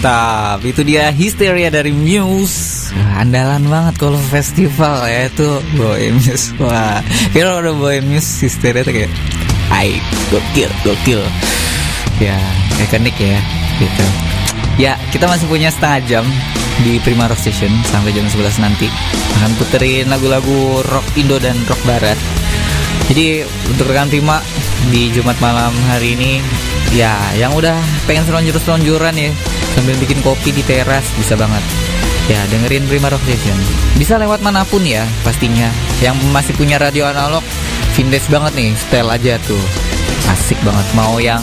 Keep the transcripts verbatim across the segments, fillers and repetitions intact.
Mantap, itu dia Hysteria dari Muse. Wah, andalan banget kalau festival ya itu Boy Muse. Wah, kira udah Boy Muse Hysteria tuh kayak hai, gokil, gokil. Ya, ikonik ya, gitu. Ya, kita masih punya setengah jam di Prima Rock Station sampai jam sebelas nanti. Akan puterin lagu-lagu rock Indo dan rock Barat. Jadi untuk rekan Prima di Jumat malam hari ini, ya yang udah pengen selonjor-selonjoran ya sambil bikin kopi di teras, bisa banget ya dengerin Prima Rock Station. Bisa lewat manapun ya pastinya. Yang masih punya radio analog, vintage banget nih, setel aja tuh, asik banget. Mau yang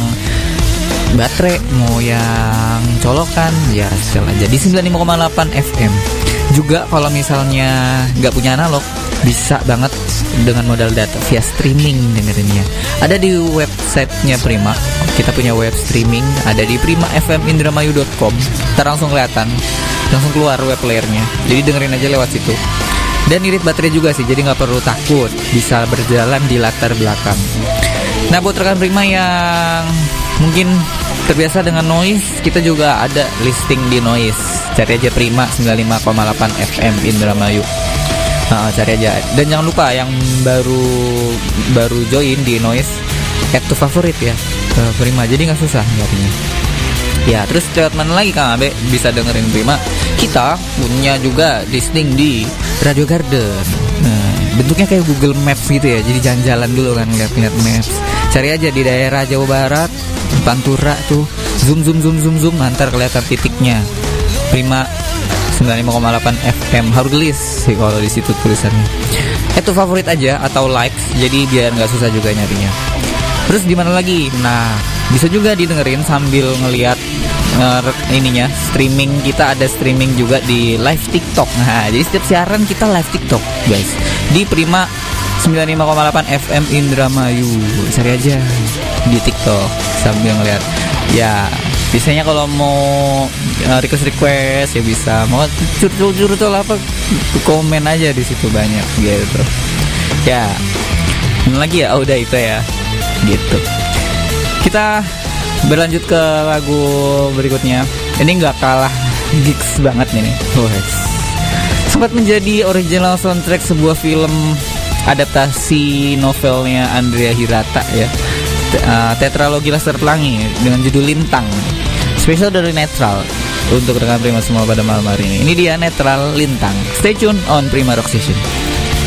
baterai, mau yang colokan, ya setel aja di sembilan puluh lima koma delapan F M. Juga kalau misalnya nggak punya analog, bisa banget dengan modal data via streaming dengerinnya. Ada di websitenya Prima. Kita punya web streaming, ada di prima f m indramayu dot com. Ntar langsung kelihatan, langsung keluar web playernya. Jadi dengerin aja lewat situ. Dan irit baterai juga sih, jadi nggak perlu takut, bisa berjalan di latar belakang. Nah, buat rekan Prima yang mungkin terbiasa dengan noise, kita juga ada listing di noise. Cari aja Prima sembilan puluh lima koma delapan F M Indramayu. Nah, cari aja. Dan jangan lupa yang baru baru join di noise, add to favorit ya ke Prima, jadi nggak susah nyarinya. Ya, terus lewat mana lagi Kang Abe bisa dengerin Prima? Kita punya juga listing di Radio Garden. Nah, bentuknya kayak Google Maps gitu ya. Jadi jalan-jalan dulu kan, lihat-lihat maps. Cari aja di daerah Jawa Barat, Pantura tuh. Zoom zoom zoom zoom zoom, antar kelihatan titiknya. Prima sembilan puluh lima koma delapan F M Hargelis sih kalau di situ tulisannya. Itu favorit aja atau likes, jadi biar nggak susah juga nyarinya. Terus di mana lagi? Nah, bisa juga didengerin sambil ngelihat uh, ininya, streaming. Kita ada streaming juga di live TikTok. Nah, jadi setiap siaran kita live TikTok, guys. Di Prima sembilan puluh lima koma delapan F M Indramayu. Cari aja di TikTok sambil ngelihat. Ya, biasanya kalau mau uh, request-request ya bisa. Mau curcol-curcol apa, komen aja di situ, banyak gitu. Ya. Mana lagi ya? Oh, udah itu ya. Gitu. Kita berlanjut ke lagu berikutnya. Ini nggak kalah gigs banget nih. Oh, sempat menjadi original soundtrack sebuah film adaptasi novelnya Andrea Hirata ya. Tetralogi Laskar Pelangi dengan judul Lintang. Spesial dari Netral untuk rekan Prima semua pada malam hari ini. Ini dia Netral Lintang. Stay tune on Prima Rock Station.